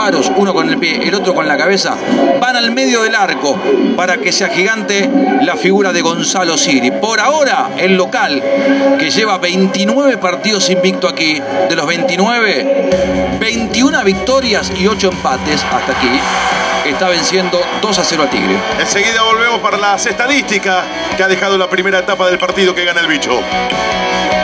disparos, uno con el pie, el otro con la cabeza, van al medio del arco para que se agigante la figura de Gonzalo Siri. Por ahora, el local, que lleva 29 partidos invicto aquí, de los 29, 21 victorias y 8 empates hasta aquí, está venciendo 2-0 a Tigre. Enseguida volvemos para las estadísticas que ha dejado la primera etapa del partido que gana el bicho.